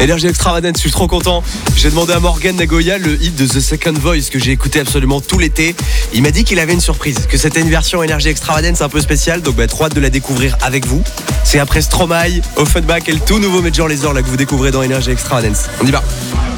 Energy Extravagance, je suis trop content. J'ai demandé à Morgan Nagoya le hit de The Second Voice que j'ai écouté absolument tout l'été. Il m'a dit qu'il avait une surprise, que c'était une version Energy Extravagance un peu spéciale, donc trop hâte de la découvrir avec vous. C'est après Stromae, Offenbach et le tout nouveau Major Lazer là que vous découvrez dans Energy Extravagance. On y va.